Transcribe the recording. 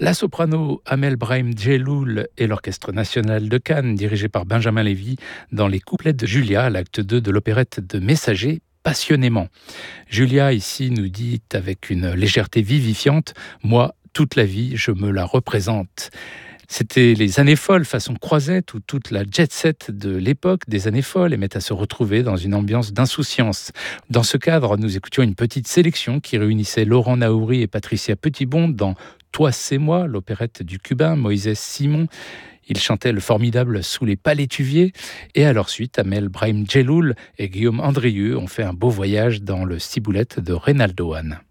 La soprano Amel Brahim Djelloul et l'Orchestre national de Cannes, dirigé par Benjamin Lévy, dans les couplets de Julia, l'acte 2 de l'opérette de Messager, passionnément. Julia, ici, nous dit avec une légèreté vivifiante « Moi, toute la vie, je me la représente ». C'était les années folles façon Croisette où toute la jet-set de l'époque des années folles aimait à se retrouver dans une ambiance d'insouciance. Dans ce cadre, nous écoutions une petite sélection qui réunissait Laurent Naouri et Patricia Petitbon dans Toi c'est moi, l'opérette du Cubain Moïse Simon. Ils chantaient le formidable Sous les palétuviers et à leur suite, Amel Brahim Djelloul et Guillaume Andrieux ont fait un beau voyage dans le ciboulette de Reynaldo Hahn.